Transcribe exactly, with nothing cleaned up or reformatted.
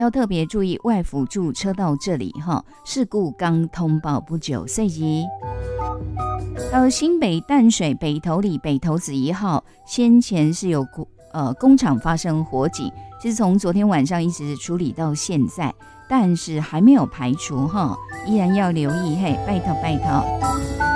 要特别注意外辅助车道这里哈，事故刚通报不久，所以还有新北淡水北投里北投子一号，先前是有呃工厂发生火警，其实从昨天晚上一直处理到现在，但是还没有排除哈，依然要留意嘿，拜托拜托。